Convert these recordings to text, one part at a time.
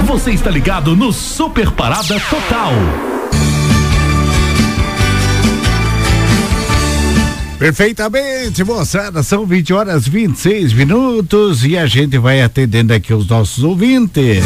Você está ligado no Super Parada Total. Perfeitamente, moçada, são 20h26 e a gente vai atendendo aqui os nossos ouvintes.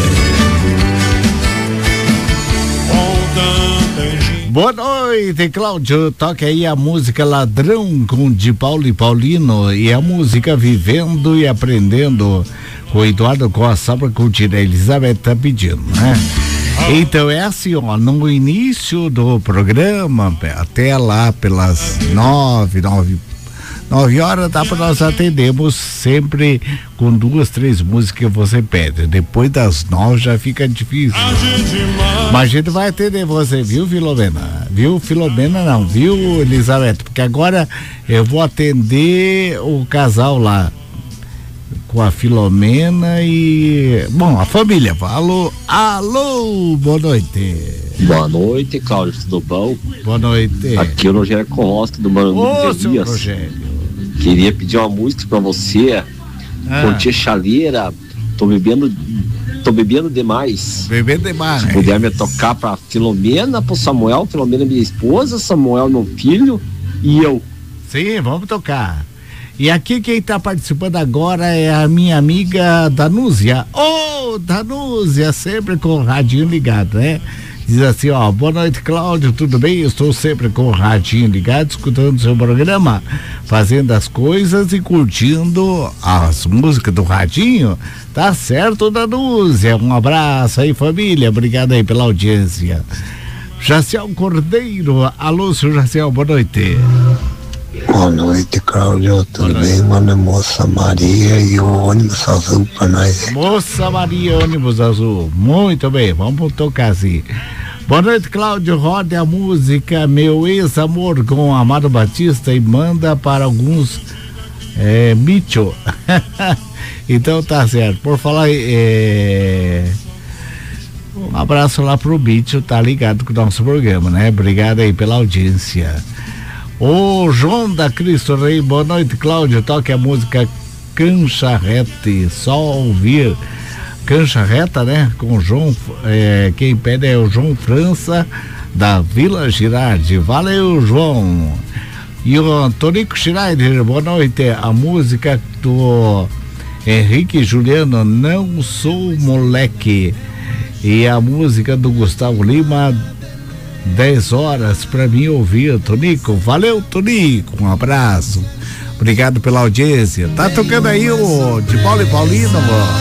Boa noite, Cláudio. Toca aí a música Ladrão com de Paulo e Paulino e a música Vivendo e Aprendendo com Eduardo Costa pra curtir. A Elizabeth tá pedindo, né? Então é assim, ó, no início do programa, até lá pelas 9 horas, dá para nós atendermos sempre com 2, 3 músicas que você pede. Depois das 9 já fica difícil. Mas a gente vai atender você, viu, Filomena? Viu, Filomena não, viu, Elizabeth? Porque agora eu vou atender o casal lá com a Filomena e, bom, a família. Alô, boa noite. Boa noite, Cláudio, tudo bom? Boa noite. Aqui é o Rogério Costa do Morumbi. Ô, seu Rogério. Queria pedir uma música pra você. Ponte Chaleira, tô bebendo demais. Bebendo demais. Se puder me tocar pra Filomena, pro Samuel. Filomena é minha esposa, Samuel meu filho e eu. Sim, vamos tocar. E aqui quem está participando agora é a minha amiga Danúzia. Danúzia, sempre com o radinho ligado, né? Diz assim, ó, boa noite, Cláudio, tudo bem? Eu estou sempre com o radinho ligado, escutando o seu programa, fazendo as coisas e curtindo as músicas do radinho. Tá certo, Danúzia? Um abraço aí, família, obrigado aí pela audiência. Jaciel Cordeiro, alô, seu Jaciel, boa noite. Boa noite, Cláudio, tudo bem? Mano, Moça Maria e o ônibus azul pra nós. Moça Maria, ônibus azul, muito bem, vamos tocar assim. Boa noite, Cláudio, rode a música Meu Ex-Amor com Amado Batista e manda para alguns Micho. Então tá certo, por falar um abraço lá pro Micho, tá ligado com o nosso programa, né? Obrigado aí pela audiência. Ô João da Cristo Rei, boa noite, Cláudio, toque a música Cancha Reta, só ouvir Cancha Reta, né? Com o João, quem pede é o João França da Vila Girardi. Valeu, João. E o Tonico Schneider, boa noite, a música do Henrique Juliano, Não Sou Moleque, e a música do Gustavo Lima, 10 horas pra mim ouvir, Tonico. Valeu, Tonico, um abraço, obrigado pela audiência. Tá tocando aí o de Paulo e Paulino,